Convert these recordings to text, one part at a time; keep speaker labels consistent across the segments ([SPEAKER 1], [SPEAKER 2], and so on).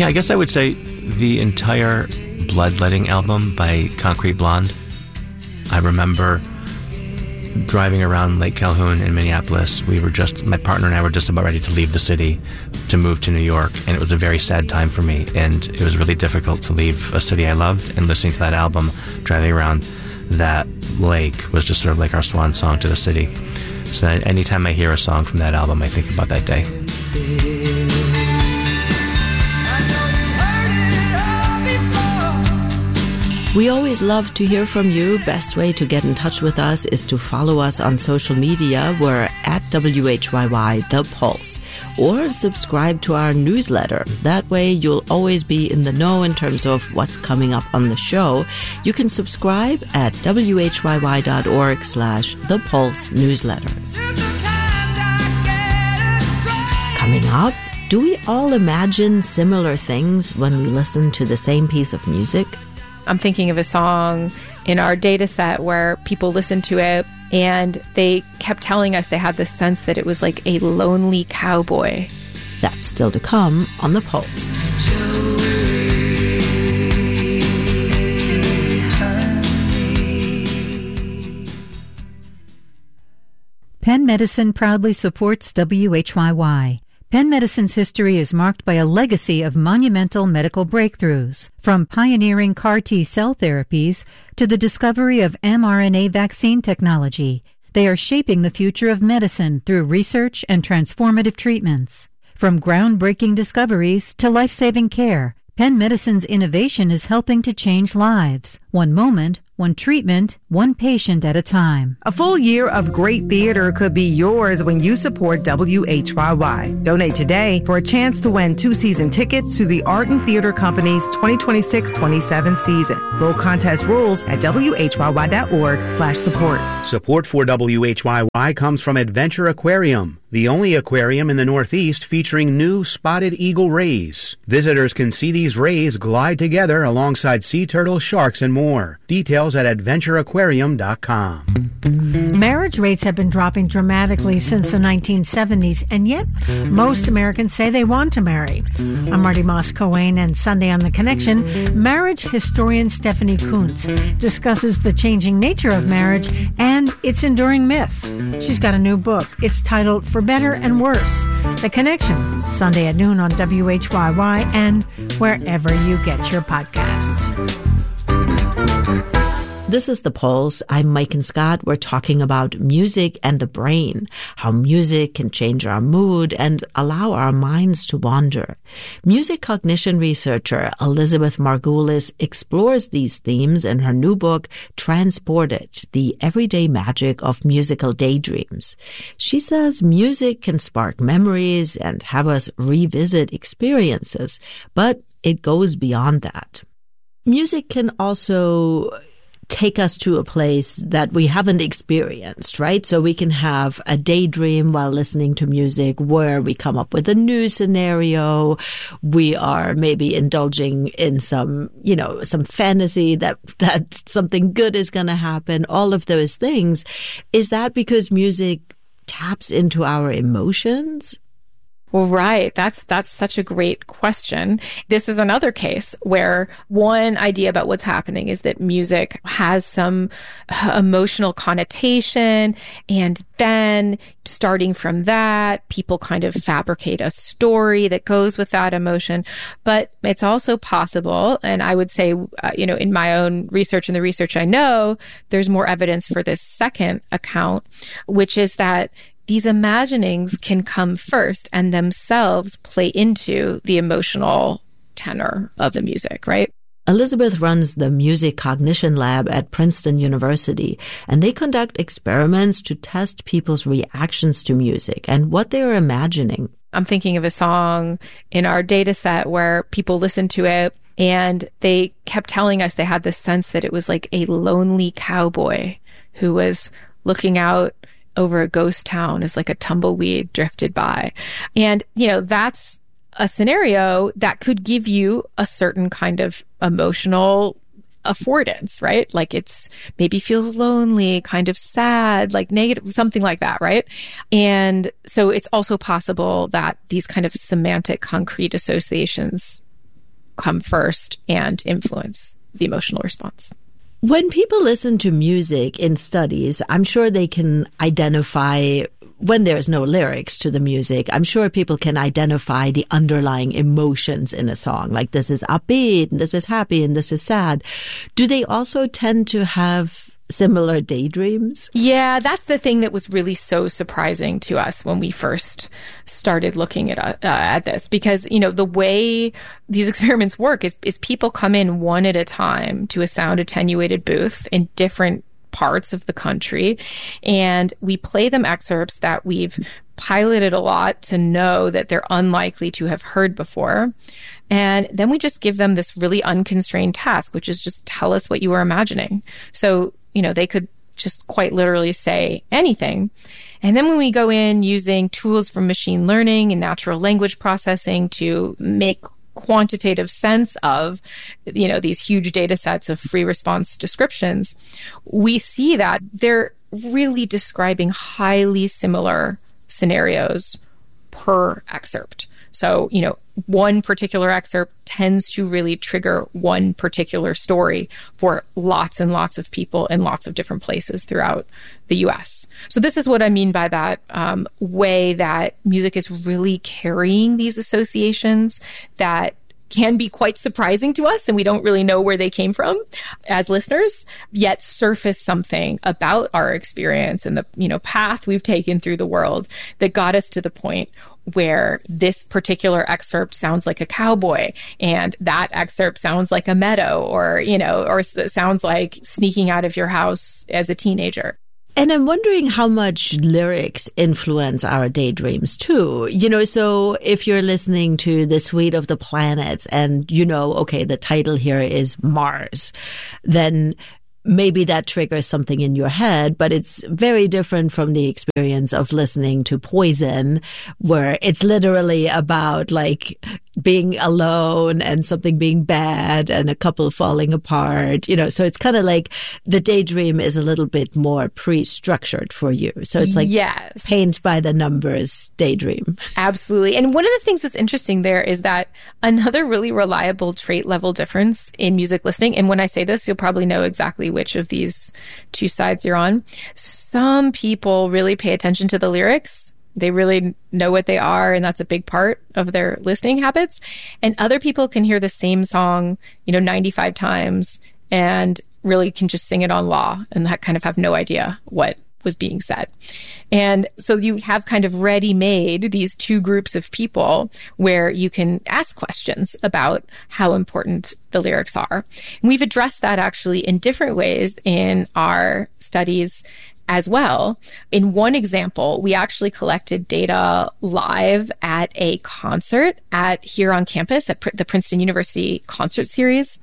[SPEAKER 1] Yeah, I guess I would say the entire Bloodletting album by Concrete Blonde. I remember driving around Lake Calhoun in Minneapolis. My partner and I were just about ready to leave the city to move to New York, and it was a very sad time for me, and it was really difficult to leave a city I loved, and listening to that album, driving around that lake was just sort of like our swan song to the city. So anytime I hear a song from that album, I think about that day.
[SPEAKER 2] We always love to hear from you. Best way to get in touch with us is to follow us on social media. We're at WHYY The Pulse. Or subscribe to our newsletter. That way you'll always be in the know in terms of what's coming up on the show. You can subscribe at whyy.org/The Pulse newsletter. Coming up, do we all imagine similar things when we listen to the same piece of music?
[SPEAKER 3] I'm thinking of a song in our data set where people listened to it and they kept telling us they had this sense that it was like a lonely cowboy.
[SPEAKER 2] That's still to come on The Pulse.
[SPEAKER 4] Penn Medicine proudly supports WHYY. Penn Medicine's history is marked by a legacy of monumental medical breakthroughs, from pioneering CAR T-cell therapies to the discovery of mRNA vaccine technology. They are shaping the future of medicine through research and transformative treatments. From groundbreaking discoveries to life-saving care, Penn Medicine's innovation is helping to change lives. One moment, one treatment, one patient at a time.
[SPEAKER 5] A full year of great theater could be yours when you support WHYY. Donate today for a chance to win 2 season tickets to the Art and Theater Company's 2026-27 season. Full contest rules at whyy.org/support.
[SPEAKER 6] Support for WHYY comes from Adventure Aquarium, the only aquarium in the Northeast featuring new spotted eagle rays. Visitors can see these rays glide together alongside sea turtles, sharks, and more. Details at adventureaquarium.com.
[SPEAKER 7] Marriage rates have been dropping dramatically since the 1970s, and yet most Americans say they want to marry. I'm Marty Moss-Coane, and Sunday on The Connection, marriage historian Stephanie Kuntz discusses the changing nature of marriage and its enduring myths. She's got a new book. It's titled For Better and Worse. The Connection, Sunday at noon on WHYY and wherever you get your podcasts.
[SPEAKER 2] This is The Pulse. I'm Mike and Scott. We're talking about music and the brain, how music can change our mood and allow our minds to wander. Music cognition researcher Elizabeth Margulis explores these themes in her new book, Transported: The Everyday Magic of Musical Daydreams. She says music can spark memories and have us revisit experiences, but it goes beyond that. Music can also take us to a place that we haven't experienced, right? So we can have a daydream while listening to music where we come up with a new scenario. We are maybe indulging in some fantasy that something good is going to happen. All of those things. Is that because music taps into our emotions?
[SPEAKER 3] Well, right. That's such a great question. This is another case where one idea about what's happening is that music has some emotional connotation, and then starting from that, people kind of fabricate a story that goes with that emotion. But it's also possible, and I would say, in my own research and the research I know, there's more evidence for this second account, which is that these imaginings can come first and themselves play into the emotional tenor of the music, right?
[SPEAKER 2] Elizabeth runs the Music Cognition Lab at Princeton University, and they conduct experiments to test people's reactions to music and what they are imagining.
[SPEAKER 3] I'm thinking of a song in our data set where people listened to it and they kept telling us they had this sense that it was like a lonely cowboy who was looking out over a ghost town as like a tumbleweed drifted by. And, that's a scenario that could give you a certain kind of emotional affordance, right? Like it's maybe feels lonely, kind of sad, like negative, something like that, right? And so it's also possible that these kind of semantic concrete associations come first and influence the emotional response.
[SPEAKER 2] When people listen to music in studies, I'm sure they can identify when there's no lyrics to the music. I'm sure people can identify the underlying emotions in a song, like this is upbeat, and this is happy, and this is sad. Do they also tend to have similar daydreams?
[SPEAKER 3] Yeah, that's the thing that was really so surprising to us when we first started looking at this, because, you know, the way these experiments work is people come in one at a time to a sound attenuated booth in different parts of the country, and we play them excerpts that we've piloted a lot to know that they're unlikely to have heard before. And then we just give them this really unconstrained task, which is just tell us what you were imagining. So, you know, they could just quite literally say anything. And then when we go in using tools from machine learning and natural language processing to make quantitative sense of, you know, these huge data sets of free response descriptions, we see that they're really describing highly similar scenarios per excerpt. So, you know, one particular excerpt tends to really trigger one particular story for lots and lots of people in lots of different places throughout the US. So this is what I mean by that way that music is really carrying these associations that can be quite surprising to us, and we don't really know where they came from as listeners, yet surface something about our experience and the, you know, path we've taken through the world that got us to the point where this particular excerpt sounds like a cowboy and that excerpt sounds like a meadow, or, you know, or sounds like sneaking out of your house as a teenager.
[SPEAKER 2] And I'm wondering how much lyrics influence our daydreams too. You know, so if you're listening to The Suite of the Planets and you know, okay, the title here is Mars, then maybe that triggers something in your head, but it's very different from the experience of listening to Poison, where it's literally about like being alone and something being bad and a couple falling apart, you know, so it's kind of like the daydream is a little bit more pre-structured for you. So it's like
[SPEAKER 3] yes,
[SPEAKER 2] paint by the numbers daydream.
[SPEAKER 3] Absolutely. And one of the things that's interesting there is that another really reliable trait level difference in music listening, and when I say this, you'll probably know exactly which of these two sides you're on. Some people really pay attention to the lyrics. They really know what they are, and that's a big part of their listening habits. And other people can hear the same song, you know, 95 times and really can just sing it on law and that kind of have no idea what was being said. And so you have kind of ready-made these two groups of people where you can ask questions about how important the lyrics are. And we've addressed that actually in different ways in our studies as well. In one example, we actually collected data live at a concert here on campus at the Princeton University Concert Series.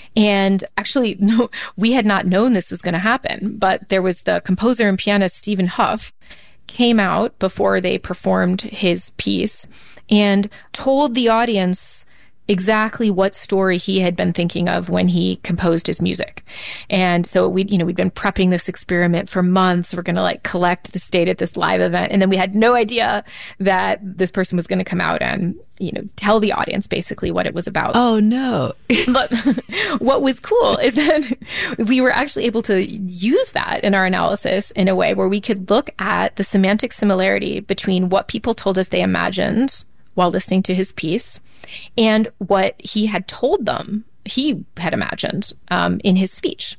[SPEAKER 3] And actually, no, we had not known this was going to happen, but there was the composer and pianist Stephen Hough came out before they performed his piece and told the audience exactly what story he had been thinking of when he composed his music. And so we'd been prepping this experiment for months. We're going to like collect this data at this live event. And then we had no idea that this person was going to come out and, you know, tell the audience basically what it was about.
[SPEAKER 2] Oh, no.
[SPEAKER 3] But what was cool is that we were actually able to use that in our analysis in a way where we could look at the semantic similarity between what people told us they imagined while listening to his piece and what he had told them he had imagined in his speech.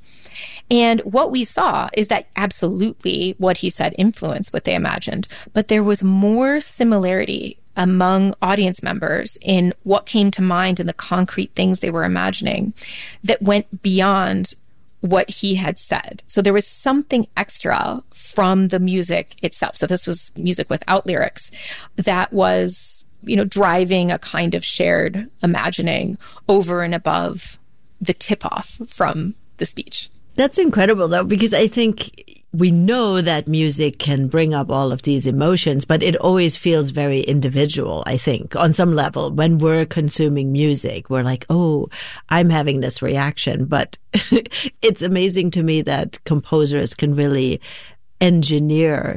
[SPEAKER 3] And what we saw is that absolutely what he said influenced what they imagined, but there was more similarity among audience members in what came to mind and the concrete things they were imagining that went beyond what he had said. So there was something extra from the music itself. So this was music without lyrics that was, you know, driving a kind of shared imagining over and above the tip-off from the speech.
[SPEAKER 2] That's incredible, though, because I think we know that music can bring up all of these emotions, but it always feels very individual, I think, on some level. When we're consuming music, we're like, oh, I'm having this reaction. But it's amazing to me that composers can really engineer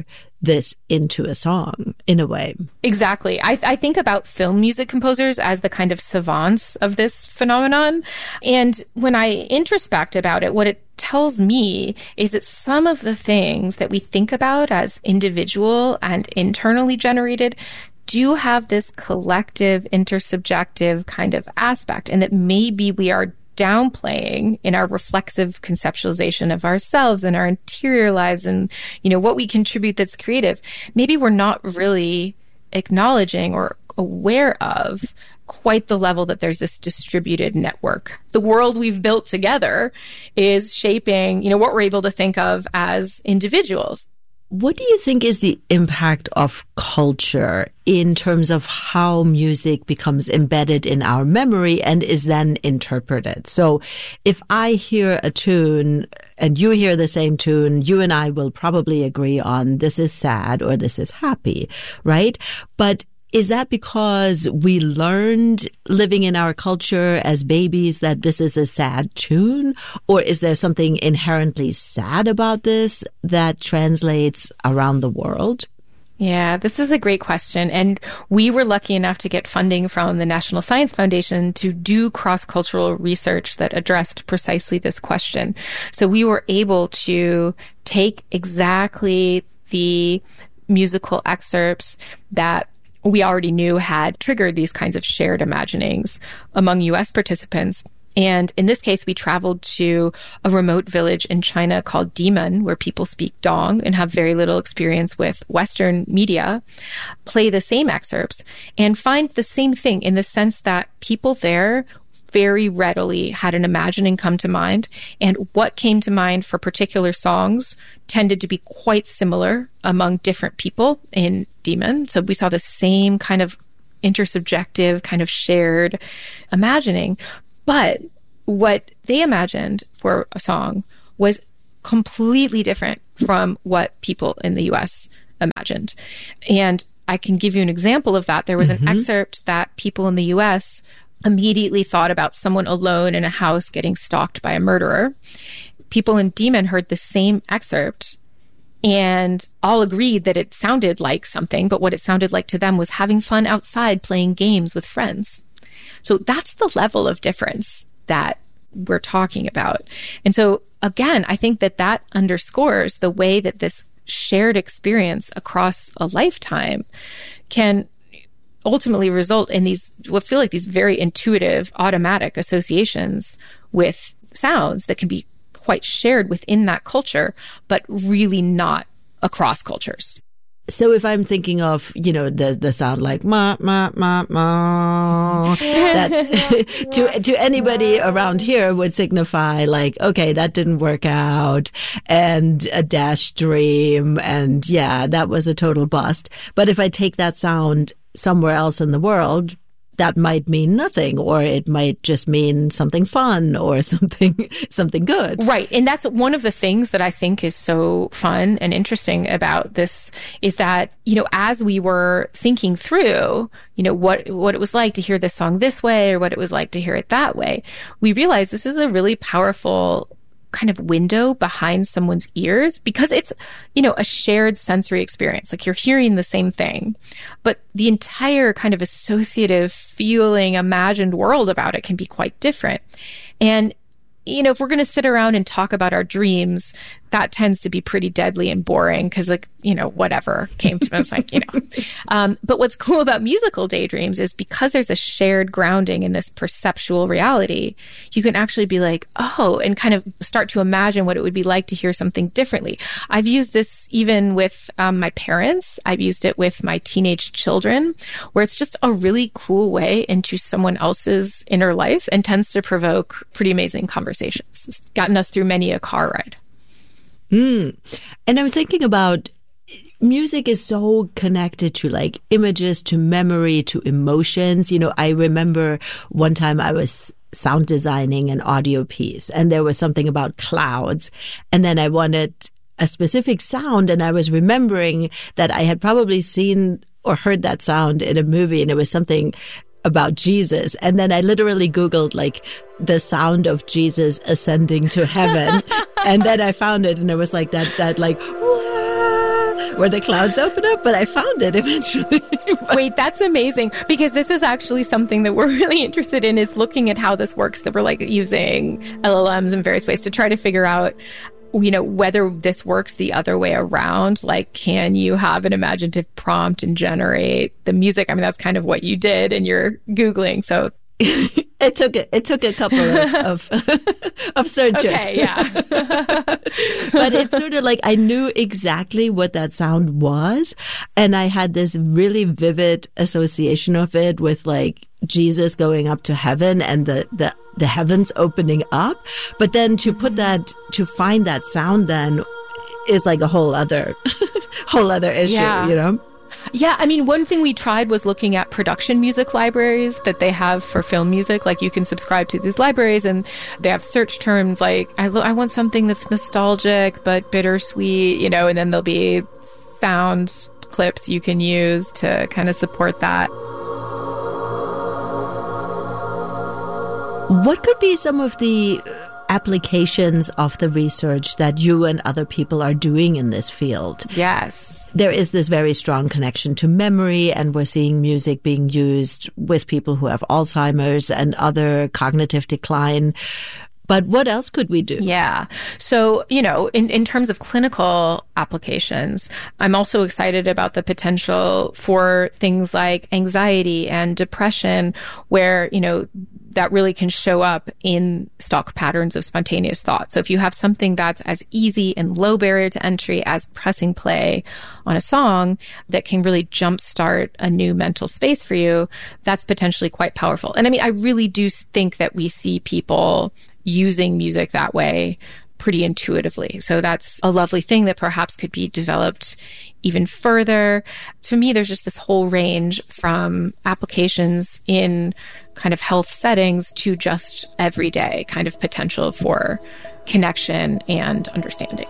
[SPEAKER 2] this into a song in a way.
[SPEAKER 3] Exactly. I think about film music composers as the kind of savants of this phenomenon. And when I introspect about it, what it tells me is that some of the things that we think about as individual and internally generated do have this collective, intersubjective kind of aspect, and that maybe we are downplaying in our reflexive conceptualization of ourselves and our interior lives and, what we contribute that's creative. Maybe we're not really acknowledging or aware of quite the level that there's this distributed network. The world we've built together is shaping, what we're able to think of as individuals.
[SPEAKER 2] What do you think is the impact of culture in terms of how music becomes embedded in our memory and is then interpreted? So if I hear a tune and you hear the same tune, you and I will probably agree on this is sad or this is happy, right? But is that because we learned living in our culture as babies that this is a sad tune? Or is there something inherently sad about this that translates around the world?
[SPEAKER 3] Yeah, this is a great question. And we were lucky enough to get funding from the National Science Foundation to do cross-cultural research that addressed precisely this question. So we were able to take exactly the musical excerpts that we already knew had triggered these kinds of shared imaginings among U.S. participants. And in this case, we traveled to a remote village in China called Dimen, where people speak Dong and have very little experience with Western media, play the same excerpts, and find the same thing in the sense that people there very readily had an imagining come to mind. And what came to mind for particular songs tended to be quite similar among different people in Dimen. So we saw the same kind of intersubjective, kind of shared imagining. But what they imagined for a song was completely different from what people in the US imagined. And I can give you an example of that. There was an excerpt that people in the US immediately thought about someone alone in a house getting stalked by a murderer. People in Dimen heard the same excerpt and all agreed that it sounded like something, but what it sounded like to them was having fun outside playing games with friends. So that's the level of difference that we're talking about. And so again, I think that that underscores the way that this shared experience across a lifetime can ultimately result in these, what feel like these very intuitive, automatic associations with sounds that can be quite shared within that culture, but really not across cultures.
[SPEAKER 2] So if I'm thinking of, the sound like ma, ma, ma, ma, that to anybody around here would signify like, okay, that didn't work out, and a dash dream, and yeah, that was a total bust. But if I take that sound somewhere else in the world, that might mean nothing, or it might just mean something fun or something good. Right.
[SPEAKER 3] And that's one of the things that I think is so fun and interesting about this is that, as we were thinking through, what it was like to hear this song this way or what it was like to hear it that way, we realized this is a really powerful kind of window behind someone's ears because it's, a shared sensory experience. Like you're hearing the same thing, but the entire kind of associative feeling, imagined world about it can be quite different. And, if we're going to sit around and talk about our dreams, that tends to be pretty deadly and boring because whatever came to us, but what's cool about musical daydreams is because there's a shared grounding in this perceptual reality, you can actually be like, oh, and kind of start to imagine what it would be like to hear something differently. I've used this even with my parents. I've used it with my teenage children, where it's just a really cool way into someone else's inner life and tends to provoke pretty amazing conversations. It's gotten us through many a car ride.
[SPEAKER 2] And I'm thinking about music is so connected to like images, to memory, to emotions. I remember one time I was sound designing an audio piece and there was something about clouds. And then I wanted a specific sound and I was remembering that I had probably seen or heard that sound in a movie and it was something about Jesus. And then I literally Googled like the sound of Jesus ascending to heaven. And then I found it and it was like that like, wah, where the clouds open up, but I found it eventually.
[SPEAKER 3] Wait, that's amazing, because this is actually something that we're really interested in, is looking at how this works, that we're like using LLMs in various ways to try to figure out, you know, whether this works the other way around. Like, can you have an imaginative prompt and generate the music? I mean, that's kind of what you did in your Googling. So
[SPEAKER 2] it took a couple of of searches.
[SPEAKER 3] Okay, yeah.
[SPEAKER 2] But it's sort of like I knew exactly what that sound was, and I had this really vivid association of it with like Jesus going up to heaven and the heavens opening up. But then to find that sound then is like a whole other issue,
[SPEAKER 3] Yeah.
[SPEAKER 2] you know?
[SPEAKER 3] Yeah, I mean, one thing we tried was looking at production music libraries that they have for film music. Like, you can subscribe to these libraries and they have search terms like, I want something that's nostalgic but bittersweet, you know, and then there'll be sound clips you can use to kind of support that.
[SPEAKER 2] What could be some of the applications of the research that you and other people are doing in this field?
[SPEAKER 3] Yes.
[SPEAKER 2] There is this very strong connection to memory, and we're seeing music being used with people who have Alzheimer's and other cognitive decline. But what else could we do?
[SPEAKER 3] Yeah. So, you know, in terms of clinical applications, I'm also excited about the potential for things like anxiety and depression, where, you know, that really can show up in stock patterns of spontaneous thought. So if you have something that's as easy and low barrier to entry as pressing play on a song that can really jumpstart a new mental space for you, that's potentially quite powerful. And I mean, I really do think that we see people using music that way pretty intuitively. So that's a lovely thing that perhaps could be developed even further. To me, there's just this whole range from applications in kind of health settings to just everyday kind of potential for connection and understanding.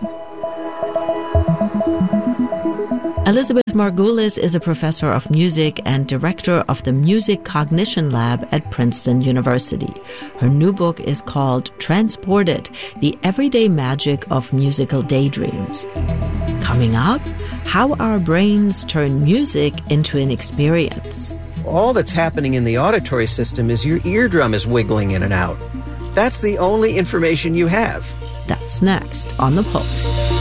[SPEAKER 2] Elizabeth Margulis is a professor of music and director of the Music Cognition Lab at Princeton University. Her new book is called Transported: The Everyday Magic of Musical Daydreams. Coming up, how our brains turn music into an experience.
[SPEAKER 8] All that's happening in the auditory system is your eardrum is wiggling in and out. That's the only information you have.
[SPEAKER 2] That's next on The Pulse.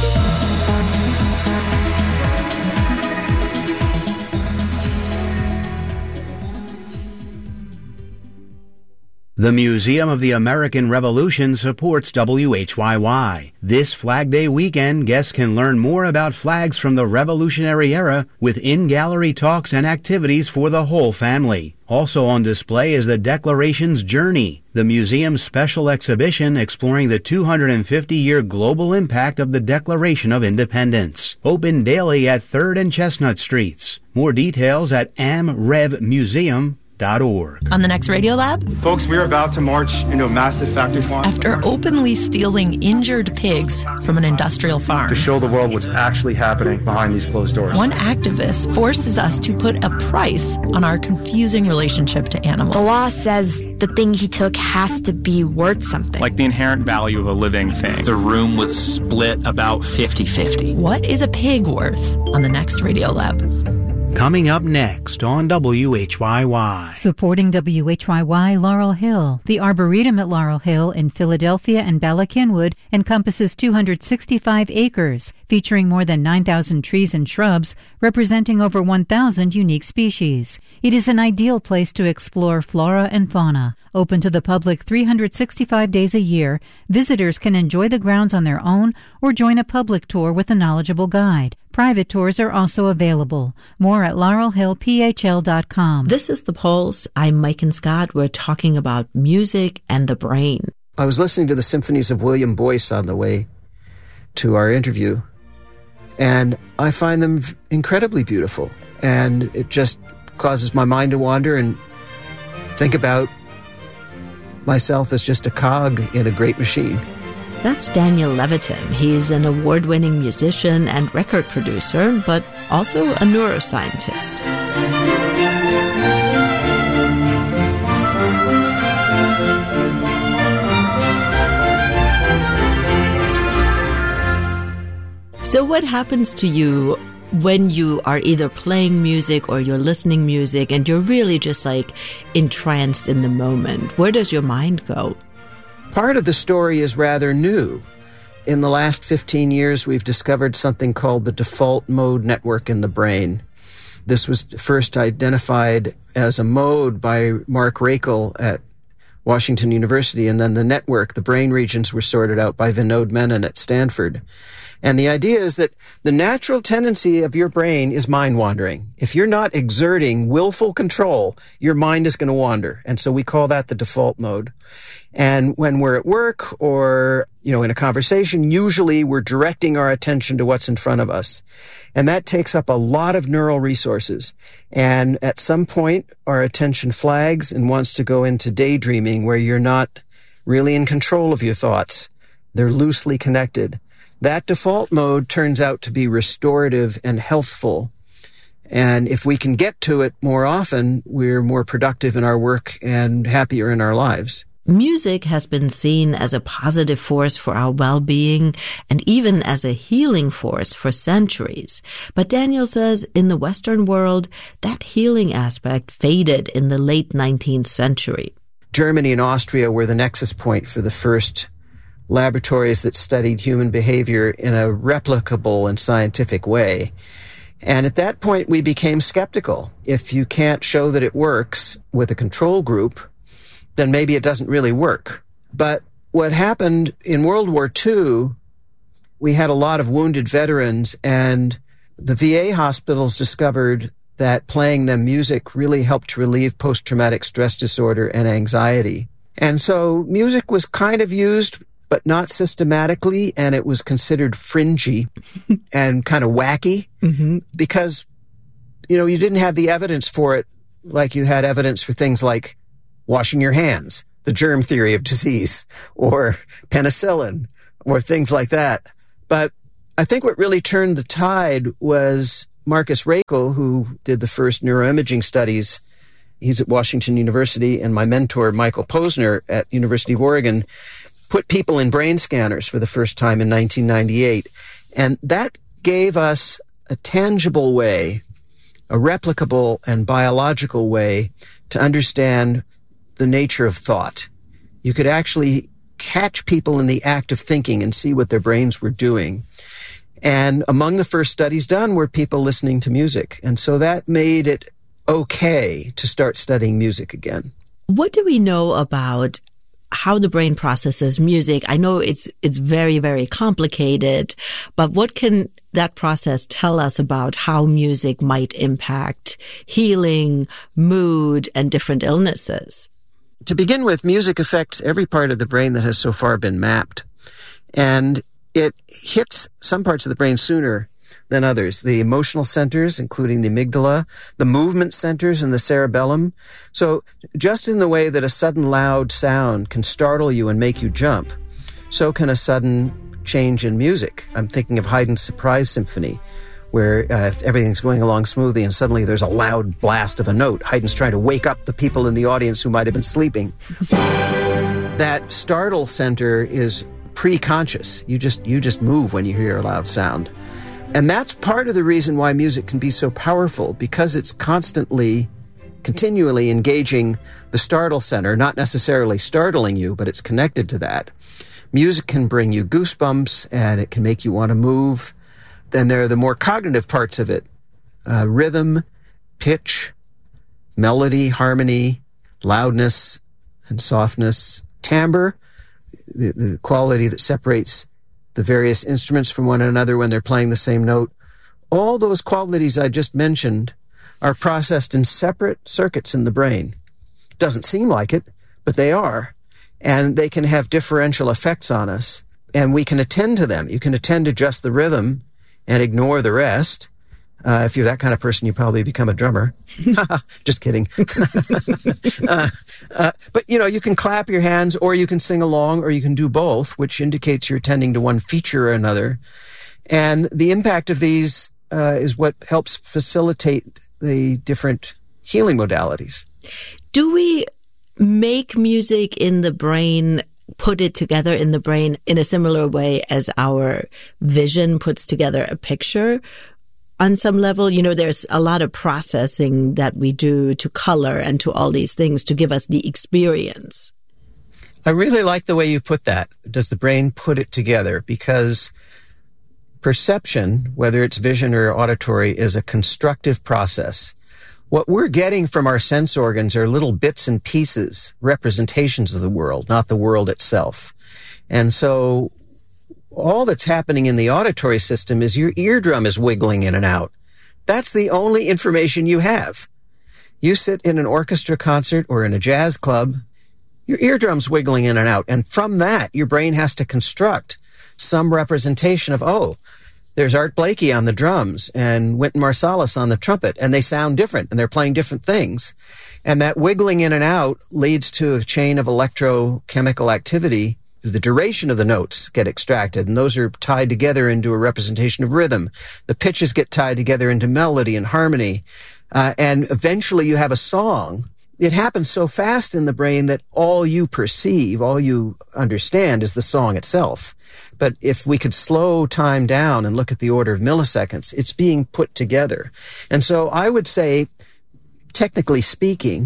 [SPEAKER 6] The Museum of the American Revolution supports WHYY. This Flag Day weekend, guests can learn more about flags from the Revolutionary era with in-gallery talks and activities for the whole family. Also on display is the Declaration's Journey, the museum's special exhibition exploring the 250-year global impact of the Declaration of Independence. Open daily at 3rd and Chestnut Streets. More details at amrevmuseum.org.
[SPEAKER 9] On the next Radiolab,
[SPEAKER 10] folks, we're about to march into a massive factory farm.
[SPEAKER 9] After openly stealing injured pigs from an industrial farm,
[SPEAKER 10] to show the world what's actually happening behind these closed doors.
[SPEAKER 9] One activist forces us to put a price on our confusing relationship to animals.
[SPEAKER 11] The law says the thing he took has to be worth something.
[SPEAKER 12] Like the inherent value of a living thing.
[SPEAKER 13] The room was split about 50-50.
[SPEAKER 9] What is a pig worth on the next Radiolab?
[SPEAKER 6] Coming up next on WHYY.
[SPEAKER 4] Supporting WHYY Laurel Hill. The Arboretum at Laurel Hill in Philadelphia and Bala Cynwyd encompasses 265 acres, featuring more than 9,000 trees and shrubs, representing over 1,000 unique species. It is an ideal place to explore flora and fauna. Open to the public 365 days a year, visitors can enjoy the grounds on their own or join a public tour with a knowledgeable guide. Private tours are also available. More at laurelhillphl.com.
[SPEAKER 2] This is The Pulse. I'm Mike and Scott. We're talking about music and the brain.
[SPEAKER 8] I was listening to the symphonies of William Boyce on the way to our interview, and I find them incredibly beautiful. And it just causes my mind to wander and think about myself as just a cog in a great machine.
[SPEAKER 2] That's Daniel Levitin. He's an award-winning musician and record producer, but also a neuroscientist. So what happens to you when you are either playing music or you're listening music and you're really just like entranced in the moment, where does your mind go?
[SPEAKER 8] Part of the story is rather new. In the last 15 years, we've discovered something called the default mode network in the brain. This was first identified as a mode by Mark Rakel at Washington University, and then the network, the brain regions, were sorted out by Vinod Menon at Stanford. And the idea is that the natural tendency of your brain is mind wandering. If you're not exerting willful control, your mind is going to wander. And so we call that the default mode. And when we're at work or, in a conversation, usually we're directing our attention to what's in front of us. And that takes up a lot of neural resources. And at some point, our attention flags and wants to go into daydreaming, where you're not really in control of your thoughts. They're loosely connected. That default mode turns out to be restorative and healthful. And if we can get to it more often, we're more productive in our work and happier in our lives.
[SPEAKER 2] Music has been seen as a positive force for our well-being and even as a healing force for centuries. But Daniel says in the Western world, that healing aspect faded in the late 19th century.
[SPEAKER 8] Germany and Austria were the nexus point for the first laboratories that studied human behavior in a replicable and scientific way. And at that point, we became skeptical. If you can't show that it works with a control group, then maybe it doesn't really work. But what happened in World War II, we had a lot of wounded veterans, and the VA hospitals discovered that playing them music really helped relieve post-traumatic stress disorder and anxiety. And so music was kind of used, but not systematically, and it was considered fringy and kind of wacky because, you didn't have the evidence for it like you had evidence for things like washing your hands, the germ theory of disease, or penicillin, or things like that. But I think what really turned the tide was Marcus Rakel, who did the first neuroimaging studies. He's at Washington University, and my mentor, Michael Posner at University of Oregon, put people in brain scanners for the first time in 1998. And that gave us a tangible way, a replicable and biological way to understand the nature of thought. You could actually catch people in the act of thinking and see what their brains were doing. And among the first studies done were people listening to music. And so that made it okay to start studying music again.
[SPEAKER 2] What do we know about how the brain processes music? I know it's very, very complicated, but what can that process tell us about how music might impact healing, mood, and different illnesses?
[SPEAKER 8] To begin with, music affects every part of the brain that has so far been mapped. And it hits some parts of the brain sooner than others. The emotional centers, including the amygdala, the movement centers, and the cerebellum. So just in the way that a sudden loud sound can startle you and make you jump, so can a sudden change in music. I'm thinking of Haydn's Surprise Symphony, where everything's going along smoothly and suddenly there's a loud blast of a note. Haydn's trying to wake up the people in the audience who might have been sleeping. That startle center is pre-conscious. You just move when you hear a loud sound. And that's part of the reason why music can be so powerful, because it's continually engaging the startle center, not necessarily startling you, but it's connected to that. Music can bring you goosebumps, and it can make you want to move. Then there are the more cognitive parts of it. Rhythm, pitch, melody, harmony, loudness and softness, timbre, the quality that separates the various instruments from one another when they're playing the same note. All those qualities I just mentioned are processed in separate circuits in the brain. Doesn't seem like it, but they are. And they can have differential effects on us, and we can attend to them. You can attend to just the rhythm and ignore the rest. If you're that kind of person, you probably become a drummer. Just kidding. But, you can clap your hands, or you can sing along, or you can do both, which indicates you're attending to one feature or another. And the impact of these is what helps facilitate the different healing modalities.
[SPEAKER 2] Do we make music in the brain, put it together in the brain in a similar way as our vision puts together a picture? on some level? You know, there's a lot of processing that we do to color and to all these things to give us the experience.
[SPEAKER 8] I really like the way you put that. Does the brain put it together? Because perception, whether it's vision or auditory, is a constructive process. What we're getting from our sense organs are little bits and pieces, representations of the world, not the world itself. And so all that's happening in the auditory system is your eardrum is wiggling in and out. That's the only information you have. You sit in an orchestra concert or in a jazz club, your eardrum's wiggling in and out. And from that, your brain has to construct some representation of, oh, there's Art Blakey on the drums and Wynton Marsalis on the trumpet, and they sound different, and they're playing different things. And that wiggling in and out leads to a chain of electrochemical activity. The duration of the notes get extracted, and those are tied together into a representation of rhythm. The pitches get tied together into melody and harmony, and eventually you have a song. It happens so fast in the brain that all you perceive, all you understand is the song itself. But if we could slow time down and look at the order of milliseconds, it's being put together. And so I would say, technically speaking,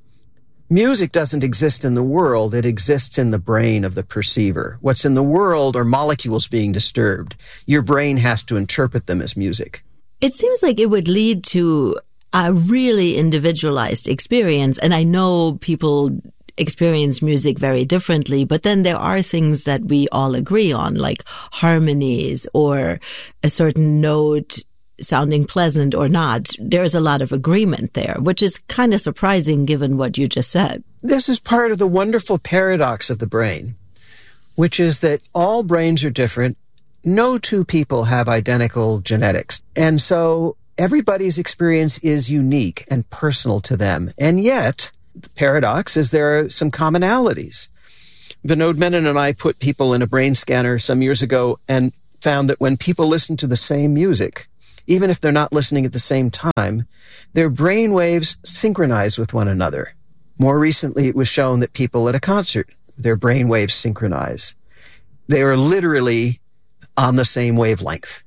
[SPEAKER 8] music doesn't exist in the world. It exists in the brain of the perceiver. What's in the world are molecules being disturbed. Your brain has to interpret them as music.
[SPEAKER 2] It seems like it would lead to a really individualized experience. And I know people experience music very differently, but then there are things that we all agree on, like harmonies or a certain note sounding pleasant or not. There's a lot of agreement there, which is kind of surprising given what you just said.
[SPEAKER 8] This is part of the wonderful paradox of the brain, which is that all brains are different. No two people have identical genetics. And so everybody's experience is unique and personal to them. And yet, the paradox is there are some commonalities. Vinod Menon and I put people in a brain scanner some years ago and found that when people listen to the same music, even if they're not listening at the same time, their brain waves synchronize with one another. More recently, it was shown that people at a concert, their brain waves synchronize. They are literally on the same wavelength.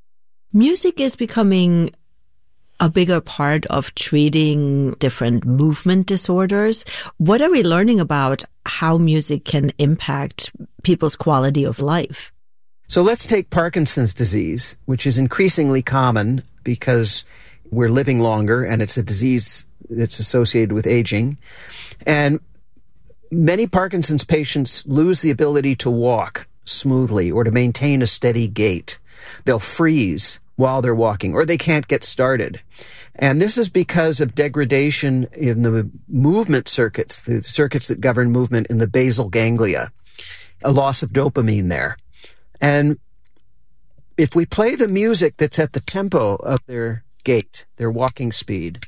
[SPEAKER 2] Music is becoming a bigger part of treating different movement disorders. What are we learning about how music can impact people's quality of life?
[SPEAKER 8] So let's take Parkinson's disease, which is increasingly common because we're living longer and it's a disease that's associated with aging. And many Parkinson's patients lose the ability to walk smoothly or to maintain a steady gait. They'll freeze while they're walking, or they can't get started. And this is because of degradation in the movement circuits, the circuits that govern movement in the basal ganglia, a loss of dopamine there. And if we play the music that's at the tempo of their gait, their walking speed,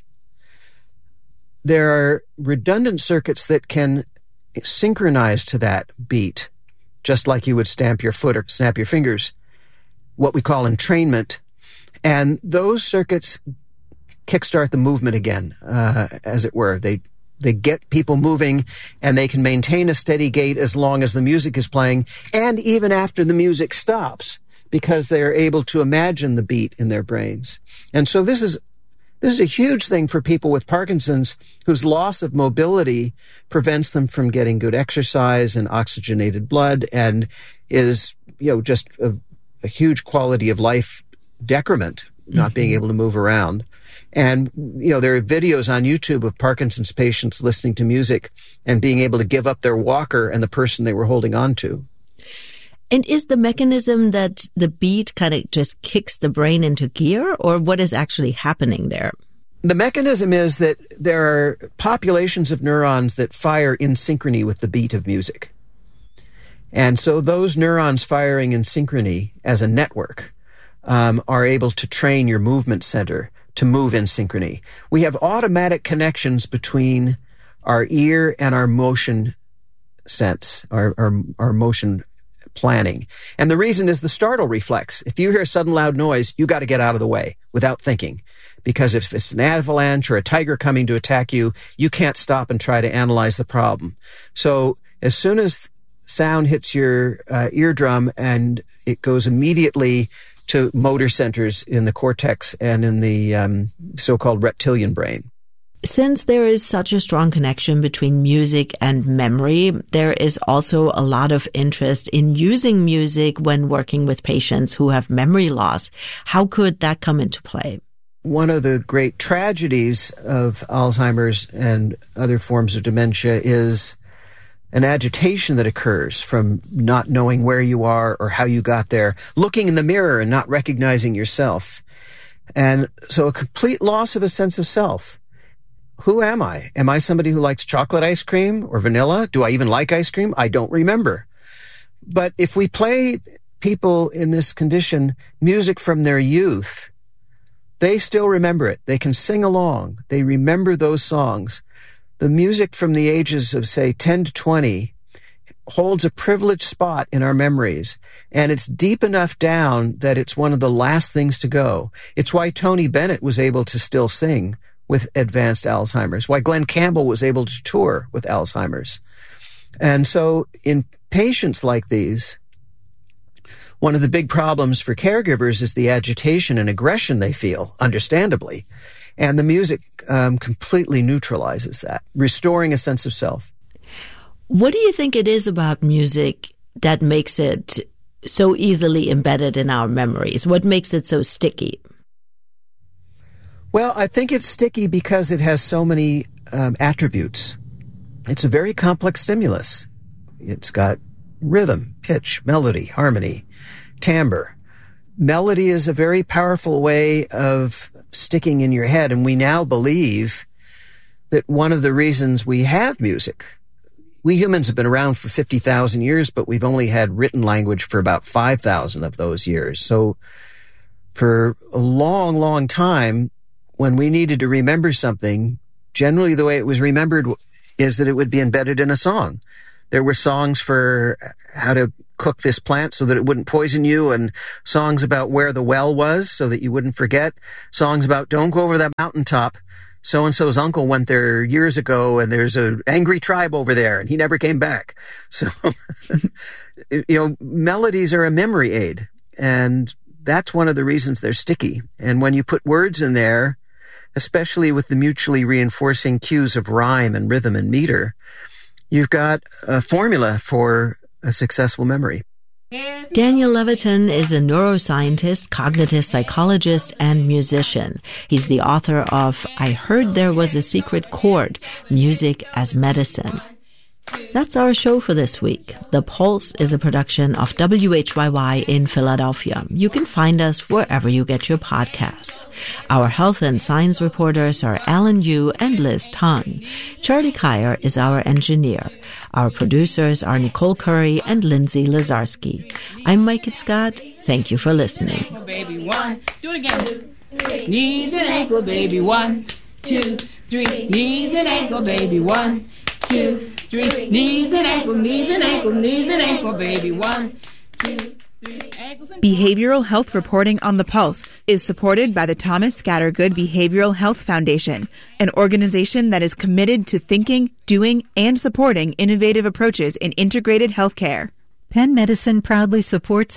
[SPEAKER 8] there are redundant circuits that can synchronize to that beat, just like you would stamp your foot or snap your fingers, what we call entrainment. And those circuits kickstart the movement again, as it were. They get people moving, and they can maintain a steady gait as long as the music is playing, and even after the music stops, because they are able to imagine the beat in their brains. And so this is a huge thing for people with Parkinson's whose loss of mobility prevents them from getting good exercise and oxygenated blood, and is, just a huge quality of life decrement, not being able to move around. And, there are videos on YouTube of Parkinson's patients listening to music and being able to give up their walker and the person they were holding on to.
[SPEAKER 2] And is the mechanism that the beat kind of just kicks the brain into gear, or what is actually happening there?
[SPEAKER 8] The mechanism is that there are populations of neurons that fire in synchrony with the beat of music. And so those neurons firing in synchrony as a network are able to train your movement center to move in synchrony. We have automatic connections between our ear and our motion sense, our motion planning. And the reason is the startle reflex. If you hear a sudden loud noise, you got to get out of the way without thinking. Because if it's an avalanche or a tiger coming to attack you, you can't stop and try to analyze the problem. So as soon as sound hits your eardrum and it goes immediately to motor centers in the cortex and in the so-called reptilian brain.
[SPEAKER 2] Since there is such a strong connection between music and memory, there is also a lot of interest in using music when working with patients who have memory loss. How could that come into play?
[SPEAKER 8] One of the great tragedies of Alzheimer's and other forms of dementia is an agitation that occurs from not knowing where you are or how you got there, looking in the mirror and not recognizing yourself. And so a complete loss of a sense of self. Who am I? Am I somebody who likes chocolate ice cream or vanilla? Do I even like ice cream? I don't remember. But if we play people in this condition music from their youth, they still remember it. They can sing along. They remember those songs. The music from the ages of, say, 10 to 20 holds a privileged spot in our memories, and it's deep enough down that it's one of the last things to go. It's why Tony Bennett was able to still sing with advanced Alzheimer's, why Glenn Campbell was able to tour with Alzheimer's. And so in patients like these, one of the big problems for caregivers is the agitation and aggression they feel, understandably. And the music completely neutralizes that, restoring a sense of self.
[SPEAKER 2] What do you think it is about music that makes it so easily embedded in our memories? What makes it so sticky?
[SPEAKER 8] Well, I think it's sticky because it has so many attributes. It's a very complex stimulus. It's got rhythm, pitch, melody, harmony, timbre. Melody is a very powerful way of sticking in your head, and we now believe that one of the reasons we have music, we humans have been around for 50,000 years, but we've only had written language for about 5,000 of those years. So for a long, long time, when we needed to remember something, generally the way it was remembered is that it would be embedded in a song. There were songs for how to cook this plant so that it wouldn't poison you, and songs about where the well was so that you wouldn't forget, songs about don't go over that mountaintop. So-and-so's uncle went there years ago, and there's an angry tribe over there, and he never came back. So, melodies are a memory aid, and that's one of the reasons they're sticky. And when you put words in there, especially with the mutually reinforcing cues of rhyme and rhythm and meter, you've got a formula for a successful memory.
[SPEAKER 2] Daniel Levitin is a neuroscientist, cognitive psychologist, and musician. He's the author of I Heard There Was a Secret Chord, Music as Medicine. That's our show for this week. The Pulse is a production of WHYY in Philadelphia. You can find us wherever you get your podcasts. Our health and science reporters are Alan Yu and Liz Tong. Charlie Kyer is our engineer. Our producers are Nicole Curry and Lindsay Lazarski. I'm Mike Scott. Thank you for listening.
[SPEAKER 14] Baby, one, do it again. Knees and ankle, baby, 1, 2, 3. Knees and ankle, baby, 1, 2, 3. Knees and ankle, knees and ankle, knees and ankle, baby, 1, 2, 3.
[SPEAKER 15] Behavioral health reporting on the Pulse is supported by the Thomas Scattergood Behavioral Health Foundation, an organization that is committed to thinking, doing, and supporting innovative approaches in integrated healthcare.
[SPEAKER 4] Penn Medicine proudly supports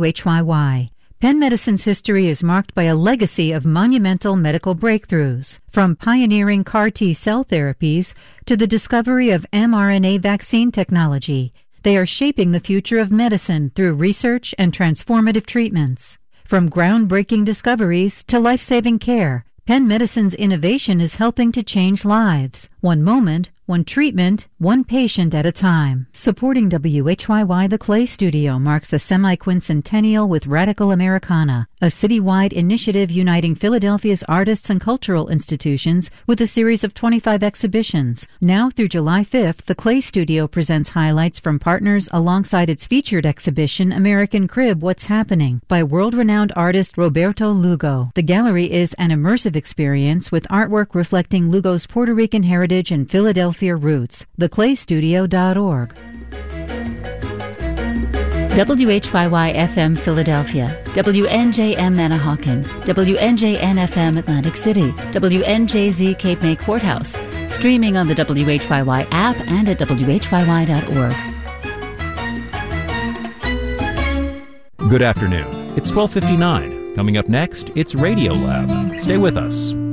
[SPEAKER 4] WHYY. Penn Medicine's history is marked by a legacy of monumental medical breakthroughs, from pioneering CAR T-cell therapies to the discovery of mRNA vaccine technology. They are shaping the future of medicine through research and transformative treatments. From groundbreaking discoveries to life-saving care, Penn Medicine's innovation is helping to change lives, one moment, one treatment, one patient at a time. Supporting WHYY, the Clay Studio marks the semi-quincentennial with Radical Americana, a citywide initiative uniting Philadelphia's artists and cultural institutions with a series of 25 exhibitions. Now through July 5th, the Clay Studio presents highlights from partners alongside its featured exhibition, American Crib, What's Happening, by world-renowned artist Roberto Lugo. The gallery is an immersive experience with artwork reflecting Lugo's Puerto Rican heritage and Philadelphia roots. theclaystudio.org.
[SPEAKER 16] WHYY-FM Philadelphia, WNJM Manahawkin, WNJN-FM Atlantic City, WNJZ Cape May Courthouse, streaming on the WHYY app and at WHYY.org.
[SPEAKER 17] Good afternoon. It's 12:59. Coming up next, it's Radio Lab. Stay with us.